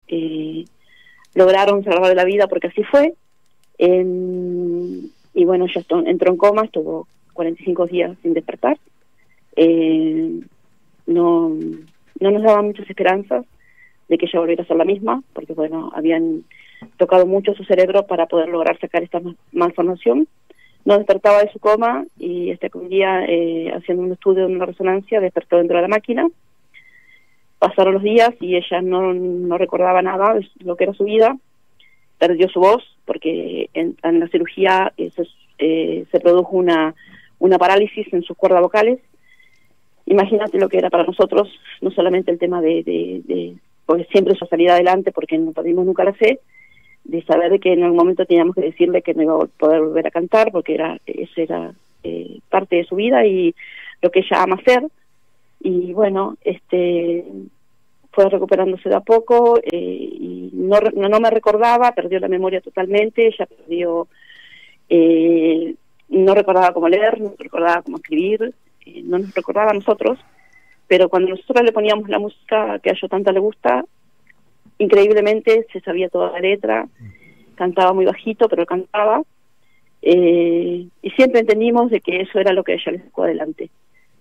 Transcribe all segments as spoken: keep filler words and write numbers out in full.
eh, lograron salvarle la vida porque así fue. Eh, y bueno, ella entró en coma, estuvo cuarenta y cinco días sin despertar. Eh, no, no nos daban muchas esperanzas de que ella volviera a ser la misma, porque bueno, habían tocado mucho su cerebro para poder lograr sacar esta malformación. No despertaba de su coma y hasta que un día, eh, haciendo un estudio de una resonancia, despertó dentro de la máquina. Pasaron los días y ella no, no recordaba nada de lo que era su vida. Perdió su voz porque en, en la cirugía eh, se, eh, se produjo una, una parálisis en sus cuerdas vocales. Imagínate lo que era para nosotros, no solamente el tema de, de, de porque siempre su salida adelante, porque no perdimos nunca la fe, de saber de que en algún momento teníamos que decirle que no iba a poder volver a cantar, porque era esa era eh, parte de su vida y lo que ella ama hacer. Y bueno, este fue recuperándose de a poco, eh, y no, no no me recordaba, perdió la memoria totalmente, ella perdió, eh, no recordaba cómo leer, no recordaba cómo escribir, eh, no nos recordaba a nosotros, pero cuando nosotros le poníamos la música que a ella tanto le gusta, increíblemente se sabía toda la letra, cantaba muy bajito, pero cantaba, eh, y siempre entendimos de que eso era lo que a ella le sacó adelante.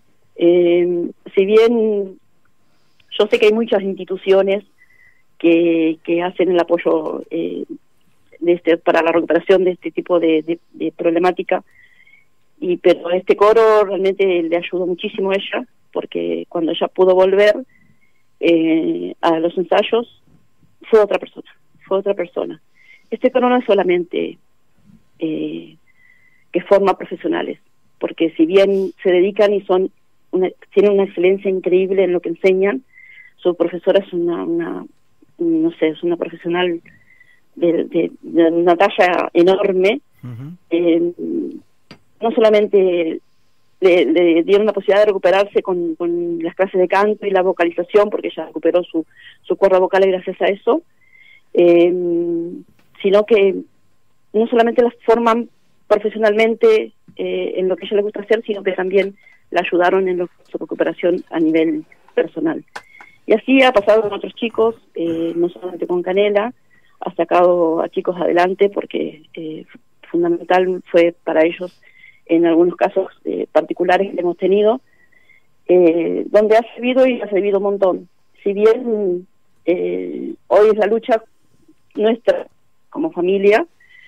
Eh, si bien yo sé que hay muchas instituciones que, que hacen el apoyo eh, de este, para la recuperación de este tipo de, de, de problemática, y pero este coro realmente le ayudó muchísimo a ella, porque cuando ella pudo volver eh, a los ensayos, fue otra persona, fue otra persona. Este coro no es solamente eh, que forma profesionales, porque si bien se dedican y son una, tienen una excelencia increíble en lo que enseñan, su profesora es una, una no sé, es una profesional de, de, de una talla enorme. Uh-huh. eh, no solamente le, le dieron la posibilidad de recuperarse con, con las clases de canto y la vocalización, porque ella recuperó su, su cuerda vocal gracias a eso, eh, sino que no solamente las forman profesionalmente eh, en lo que a ella le gusta hacer, sino que también la ayudaron en lo, su recuperación a nivel personal. Y así ha pasado con otros chicos, eh, no solamente con Canela, ha sacado a chicos adelante porque eh, fundamental fue para ellos en algunos casos eh, particulares que hemos tenido, eh, donde ha servido y ha servido un montón. Si bien eh, hoy es la lucha nuestra como familia,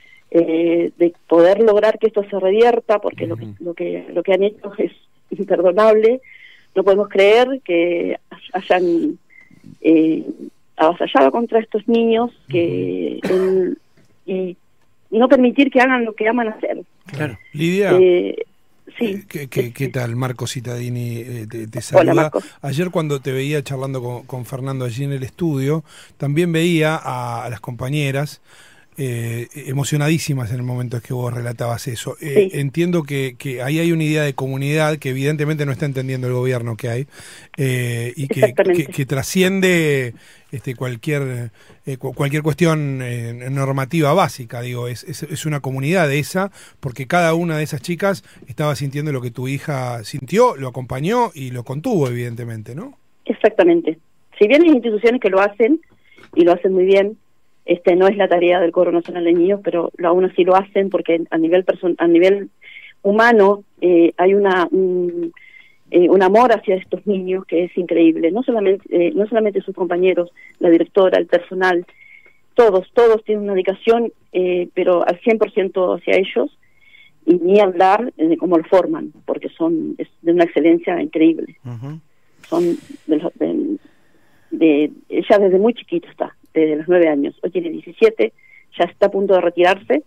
eh, de poder lograr que esto se revierta, porque uh-huh. lo, que, lo, que, lo que han hecho es imperdonable. No podemos creer que hayan eh, avasallado contra estos niños que en, y no permitir que hagan lo que aman hacer. Claro. Lidia, eh, sí. ¿qué, qué, qué tal? Marco Cittadini eh, te, te saluda. Hola, Marco. Ayer cuando te veía charlando con, con Fernando allí en el estudio, también veía a, a las compañeras Eh, emocionadísimas en el momento en que vos relatabas eso. Eh, sí. Entiendo que, que ahí hay una idea de comunidad que evidentemente no está entendiendo el gobierno que hay, eh, y que, que, que trasciende este, cualquier eh, cualquier cuestión eh, normativa básica. Digo, es, es, es una comunidad esa, porque cada una de esas chicas estaba sintiendo lo que tu hija sintió, lo acompañó y lo contuvo, evidentemente, ¿no? Exactamente. Si bien hay instituciones que lo hacen, y lo hacen muy bien, Este no es la tarea del Coro Nacional de Niños, pero aún así lo hacen porque a nivel person a nivel humano eh, hay una un, eh, un amor hacia estos niños que es increíble. No solamente eh, no solamente sus compañeros, la directora, el personal, todos todos tienen una dedicación, eh, pero al cien por ciento hacia ellos, y ni hablar de cómo lo forman, porque son es de una excelencia increíble. Uh-huh. Son de, los, de, de ella desde muy chiquito está. Desde los nueve años, hoy tiene diecisiete, ya está a punto de retirarse,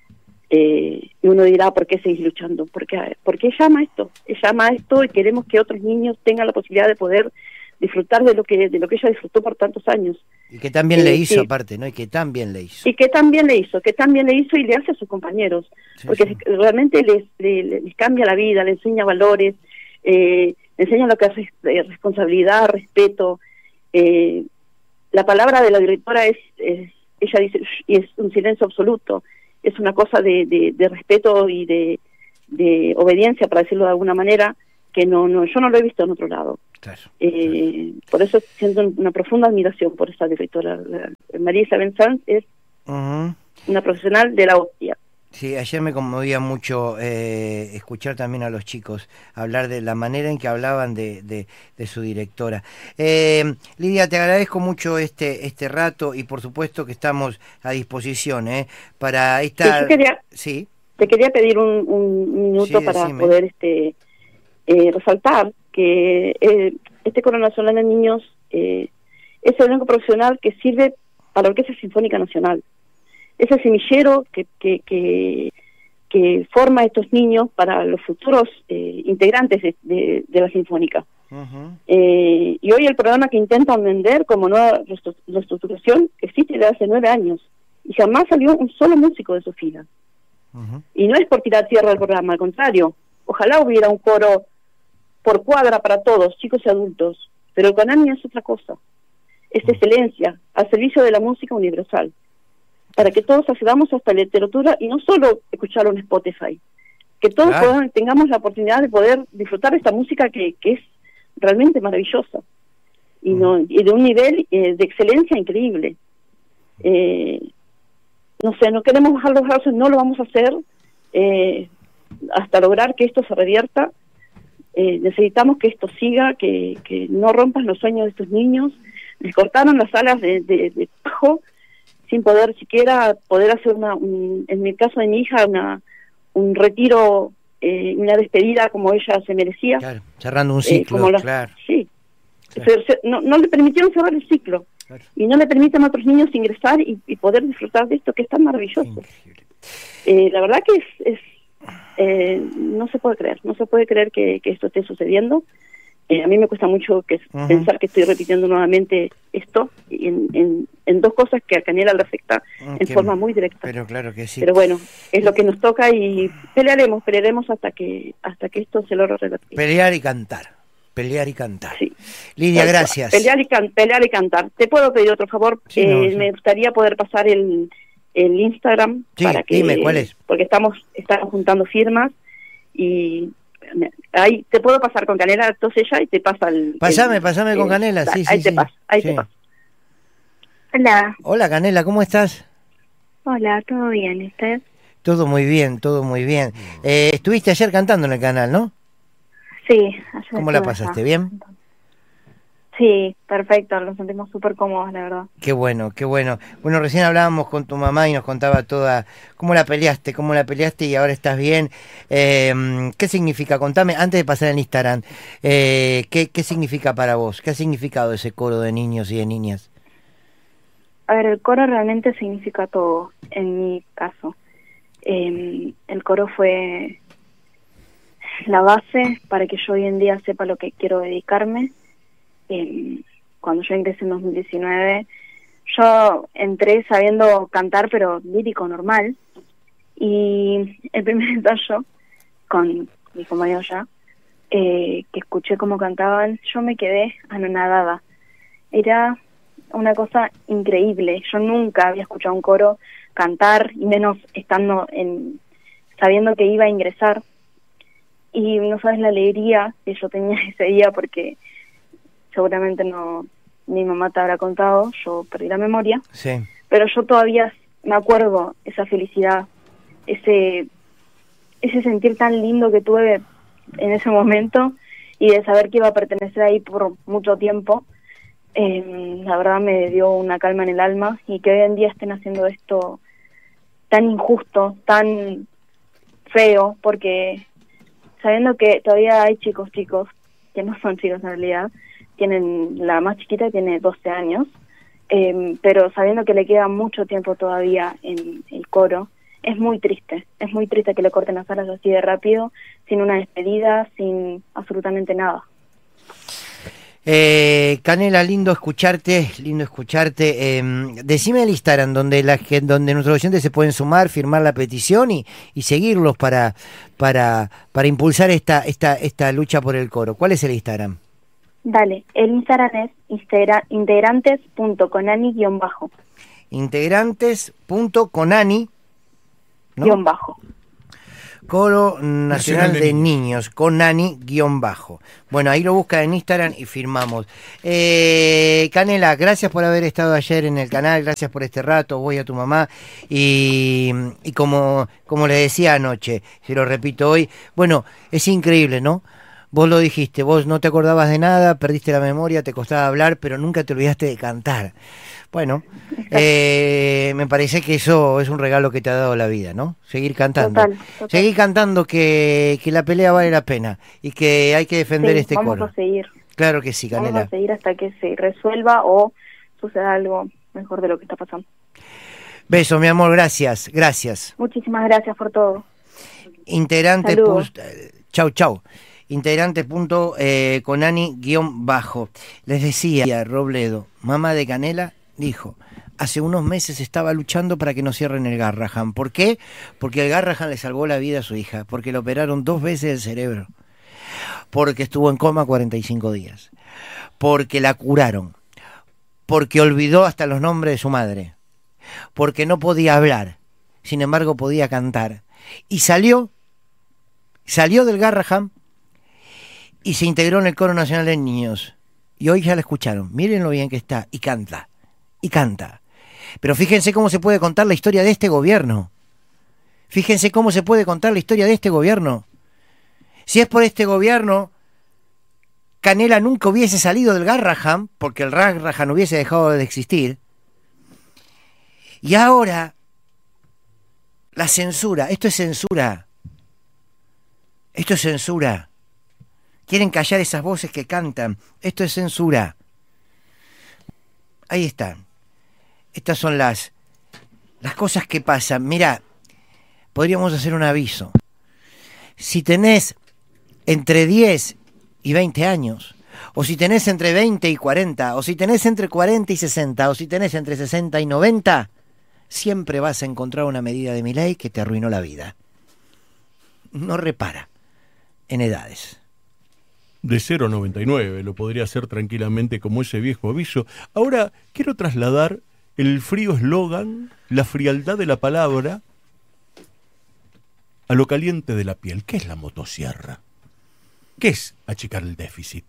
eh, y uno dirá, ¿por qué seguís luchando? Porque, porque ella ama esto, ella ama esto y queremos que otros niños tengan la posibilidad de poder disfrutar de lo que de lo que ella disfrutó por tantos años. Y que también eh, le hizo, sí. aparte, ¿no? Y que también le hizo. Y que también le hizo, que también le hizo y le hace a sus compañeros, sí, porque sí. realmente les, les, les cambia la vida, les enseña valores, eh, les enseña lo que es responsabilidad, respeto, eh, la palabra de la directora es, es ella dice, y es un silencio absoluto, es una cosa de, de, de respeto y de, de obediencia, para decirlo de alguna manera, que no, no yo no lo he visto en otro lado. Claro, eh, claro. Por eso siento una profunda admiración por esta directora. María Isabel Sanz es uh-huh. una profesional de la hostia. Sí, ayer me conmovía mucho eh, escuchar también a los chicos hablar de la manera en que hablaban de, de, de su directora. Eh, Lidia, te agradezco mucho este este rato y por supuesto que estamos a disposición eh, para esta... Sí, yo quería, sí. Te quería pedir un, un minuto sí, para decime. poder este eh, resaltar que eh, este Coro Nacional de Niños eh, es el elenco profesional que sirve a la Orquesta Sinfónica Nacional. Es el semillero que, que, que, que forma a estos niños para los futuros eh, integrantes de, de, de la Sinfónica. Uh-huh. Eh, y hoy el programa que intentan vender como nueva reestructuración existe desde hace nueve años y jamás salió un solo músico de su fila. Uh-huh. Y no es por tirar tierra al programa, al contrario. Ojalá hubiera un coro por cuadra para todos, chicos y adultos, pero el Conani es otra cosa. Es uh-huh. excelencia al servicio de la música universal, para que todos accedamos a esta literatura y no solo escucharlo en Spotify, que todos claro. podamos, tengamos la oportunidad de poder disfrutar de esta música que, que es realmente maravillosa y, uh-huh. no, y de un nivel eh, de excelencia increíble. Eh, no sé, no queremos bajar los brazos, no lo vamos a hacer eh, hasta lograr que esto se revierta. Eh, necesitamos que esto siga, que, que no rompan los sueños de estos niños. Les cortaron las alas de, de, de Pajo sin poder siquiera poder hacer una, un, en el caso de mi hija, una un retiro, eh, una despedida como ella se merecía. Claro, cerrando un ciclo, eh, como la, claro. Sí, claro. Se, se, no, no le permitieron cerrar el ciclo, claro. Y no le permiten a otros niños ingresar y, y poder disfrutar de esto que es tan maravilloso. Eh, la verdad que es, es eh, no se puede creer, no se puede creer que, que esto esté sucediendo. Eh, a mí me cuesta mucho que, uh-huh. pensar que estoy repitiendo nuevamente esto en, en, en dos cosas que a Canela le afecta uh, en forma muy directa. Pero claro que sí. Pero bueno, es lo que nos toca y pelearemos, pelearemos hasta que hasta que esto se logre relativamente. Pelear y cantar, pelear y cantar. Sí. Lidia, Eso, gracias. Pelear y, can, pelear y cantar. ¿Te puedo pedir otro favor? Sí, eh, no, sí. Me gustaría poder pasar el, el Instagram. Sí, para que, dime, ¿cuál es? Porque estamos, estamos juntando firmas y... Ahí te puedo pasar con Canela, entonces ella y te pasa el... Pasame, el, pasame el, con Canela, sí, ahí sí, te sí. Paso, ahí sí. te paso. Hola. Hola, Canela, ¿cómo estás? Hola, ¿todo bien? ¿Y usted? Todo muy bien, todo muy bien. Eh, estuviste ayer cantando en el canal, ¿no? Sí, ayer. ¿Cómo la pasaste? Allá. ¿Bien? Sí, perfecto, nos sentimos súper cómodos, la verdad. Qué bueno, qué bueno. Bueno, recién hablábamos con tu mamá y nos contaba toda cómo la peleaste, cómo la peleaste y ahora estás bien. Eh, ¿Qué significa? Contame, antes de pasar al Instagram, eh, ¿qué, ¿qué significa para vos? ¿Qué ha significado ese coro de niños y de niñas? A ver, el coro realmente significa todo, en mi caso. Eh, el coro fue la base para que yo hoy en día sepa lo que quiero dedicarme. Eh, cuando yo ingresé en dos mil diecinueve, yo entré sabiendo cantar, pero lírico normal, y el primer ensayo con mi compañero ya, eh, que escuché cómo cantaban, yo me quedé anonadada. Era una cosa increíble. Yo nunca había escuchado un coro cantar, y menos estando en sabiendo que iba a ingresar, y no sabes la alegría que yo tenía ese día, porque seguramente no, mi mamá te habrá contado, yo perdí la memoria, sí. Pero yo todavía me acuerdo esa felicidad, ese ese sentir tan lindo que tuve en ese momento, y de saber que iba a pertenecer ahí por mucho tiempo. Eh, la verdad me dio una calma en el alma, y que hoy en día estén haciendo esto tan injusto, tan feo, porque sabiendo que todavía hay chicos, chicos, que no son chicos en realidad, tienen, la más chiquita tiene doce años, eh, pero sabiendo que le queda mucho tiempo todavía en el coro, es muy triste, es muy triste que le corten las alas así de rápido, sin una despedida, sin absolutamente nada. Eh, Canela, lindo escucharte, lindo escucharte. Eh, decime el Instagram donde la donde nuestros oyentes se pueden sumar, firmar la petición y, y seguirlos para para para impulsar esta esta esta lucha por el coro. ¿Cuál es el Instagram? Dale, el Instagram es integra, integrantes punto conani guión bajo. Integrantes punto conani, ¿no? Guión bajo. Coro Nacional, Nacional de, de Niños, Niños con Nani guión bajo. Bueno, ahí lo buscan en Instagram y firmamos. Eh, Canela, gracias por haber estado ayer en el canal, gracias por este rato, voy a tu mamá. Y, y como, como le decía anoche, se lo repito hoy, bueno, es increíble, ¿no? Vos lo dijiste, vos no te acordabas de nada, perdiste la memoria, te costaba hablar, pero nunca te olvidaste de cantar. Bueno, eh, me parece que eso es un regalo que te ha dado la vida, ¿no? Seguir cantando. Total, total. Seguir cantando que, que la pelea vale la pena y que hay que defender sí, este vamos coro. Vamos a seguir. Claro que sí, Canela. Vamos a seguir hasta que se resuelva o suceda algo mejor de lo que está pasando. Beso, mi amor, gracias, gracias. Muchísimas gracias por todo. Integrante, pus, chau, chau. Integrante punto eh, con Ani guión bajo. Les decía, Robledo, mamá de Canela, dijo, hace unos meses estaba luchando para que no cierren el Garrahan. ¿Por qué? Porque el Garrahan le salvó la vida a su hija, porque le operaron dos veces el cerebro, porque estuvo en coma cuarenta y cinco días, porque la curaron, porque olvidó hasta los nombres de su madre, porque no podía hablar, sin embargo podía cantar, y salió, salió del Garrahan y se integró en el Coro Nacional de Niños. Y hoy ya la escucharon. Miren lo bien que está. Y canta. Y canta. Pero fíjense cómo se puede contar la historia de este gobierno. Fíjense cómo se puede contar la historia de este gobierno. Si es por este gobierno, Canela nunca hubiese salido del Garrahan, porque el Garrahan hubiese dejado de existir. Y ahora, la censura. Esto es censura. Esto es censura. Quieren callar esas voces que cantan. Esto es censura. Ahí están. Estas son las, las cosas que pasan. Mirá, podríamos hacer un aviso. Si tenés entre diez y veinte años, o si tenés entre veinte y cuarenta, o si tenés entre cuarenta y sesenta, o si tenés entre sesenta y noventa, siempre vas a encontrar una medida de mi ley que te arruinó la vida. No repara en edades. De cero a noventa y nueve, lo podría hacer tranquilamente como ese viejo aviso. Ahora quiero trasladar el frío eslogan, la frialdad de la palabra, a lo caliente de la piel. ¿Qué es la motosierra? ¿Qué es achicar el déficit?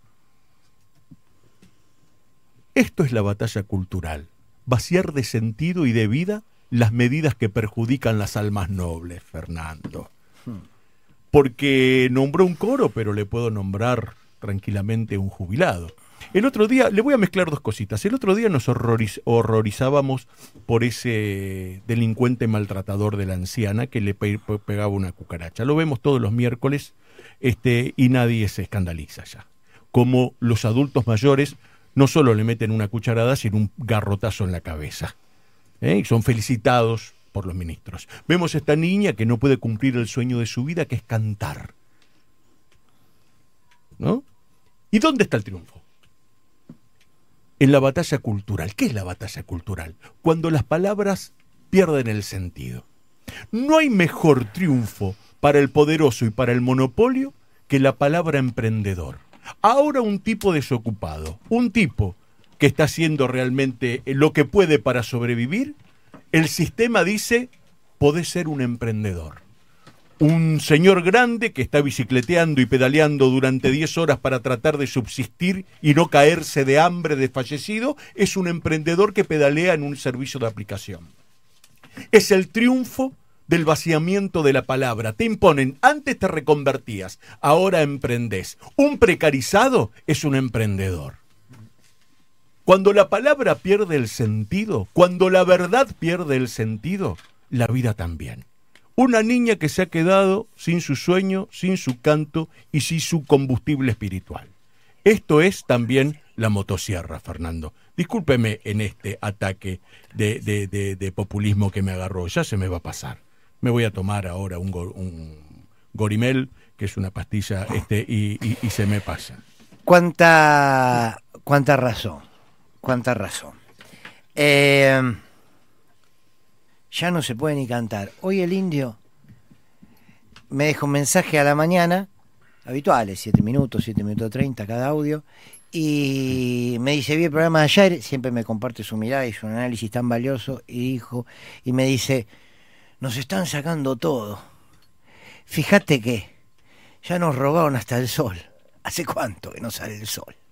Esto es la batalla cultural, vaciar de sentido y de vida las medidas que perjudican las almas nobles, Fernando. Porque nombró un coro, pero le puedo nombrar tranquilamente un jubilado. El otro día, le voy a mezclar dos cositas. El otro día nos horroriz, horrorizábamos por ese delincuente maltratador de la anciana que le pe, pe, pegaba una cucaracha. Lo vemos todos los miércoles este, y nadie se escandaliza ya. Como los adultos mayores no solo le meten una cucharada, sino un garrotazo en la cabeza. ¿Eh? Y son felicitados por los ministros. Vemos a esta niña que no puede cumplir el sueño de su vida, que es cantar. ¿No? ¿Y dónde está el triunfo? En la batalla cultural. ¿Qué es la batalla cultural? Cuando las palabras pierden el sentido. No hay mejor triunfo para el poderoso y para el monopolio que la palabra emprendedor. Ahora un tipo desocupado, un tipo que está haciendo realmente lo que puede para sobrevivir, el sistema dice, podés ser un emprendedor. Un señor grande que está bicicleteando y pedaleando durante diez horas para tratar de subsistir y no caerse de hambre desfallecido, es un emprendedor que pedalea en un servicio de aplicación. Es el triunfo del vaciamiento de la palabra. Te imponen, antes te reconvertías, ahora emprendés. Un precarizado es un emprendedor. Cuando la palabra pierde el sentido, cuando la verdad pierde el sentido, la vida también. Una niña que se ha quedado sin su sueño, sin su canto y sin su combustible espiritual. Esto es también la motosierra, Fernando. Discúlpeme en este ataque de, de, de, de populismo que me agarró, ya se me va a pasar. Me voy a tomar ahora un, go, un Gorimel, que es una pastilla, este, y, y, y se me pasa. ¿Cuánta, cuánta razón? Cuánta razón. Eh, ya no se puede ni cantar. Hoy el indio me deja un mensaje a la mañana, habituales, siete minutos, siete minutos treinta cada audio, y me dice, vi el programa de ayer, siempre me comparte su mirada y su análisis tan valioso, y dijo, y me dice, nos están sacando todo. fíjate que ya nos robaron hasta el sol. ¿Hace cuánto que no sale el sol?